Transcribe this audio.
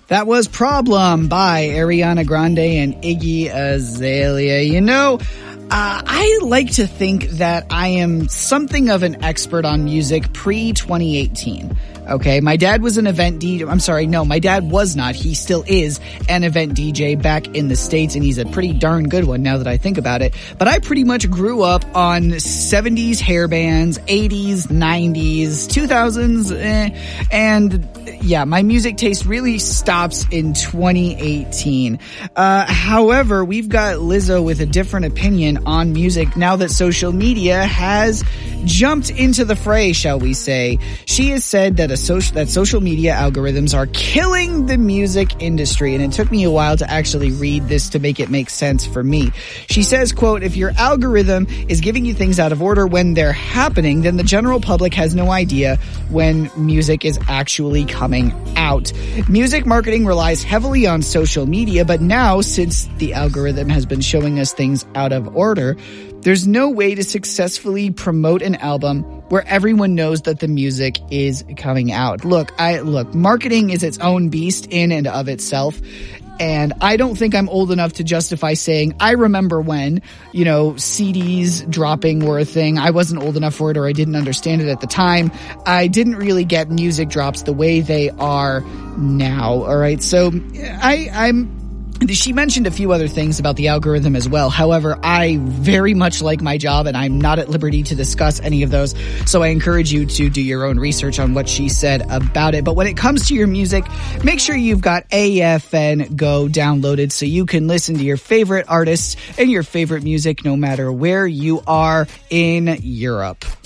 That was Problem by Ariana Grande and Iggy Azalea. You know, I like to think that I am something of an expert on music pre-2018. Okay, my dad was an event DJ. I'm sorry, no, my dad was not. He still is an event DJ back in the States, and he's a pretty darn good one now that I think about it. But I pretty much grew up on 70s hair bands, 80s, 90s, 2000s, and yeah, my music taste really stops in 2018. However, we've got Lizzo with a different opinion on music now that social media has jumped into the fray, shall we say. She has said that social media algorithms are killing the music industry, and it took me a while to actually read this to make it make sense for me. She says, quote, "If your algorithm is giving you things out of order when they're happening, then the general public has no idea when music is actually coming out. Music marketing relies heavily on social media, but now, since the algorithm has been showing us things out of order, there's no way to successfully promote an album where everyone knows that the music is coming out." Look, marketing is its own beast in and of itself. And I don't think I'm old enough to justify saying, I remember when, CDs dropping were a thing. I wasn't old enough for it, or I didn't understand it at the time. I didn't really get music drops the way they are now. All right. So she mentioned a few other things about the algorithm as well. However, I very much like my job, and I'm not at liberty to discuss any of those. So I encourage you to do your own research on what she said about it. But when it comes to your music, make sure you've got AFN Go downloaded so you can listen to your favorite artists and your favorite music no matter where you are in Europe.